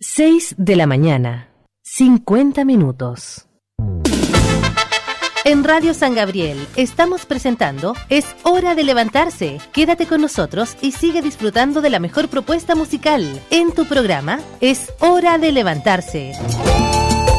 6 de la mañana, 50 minutos. En Radio San Gabriel estamos presentando Es Hora de Levantarse. Quédate con nosotros y sigue disfrutando de la mejor propuesta musical en tu programa Es Hora de Levantarse.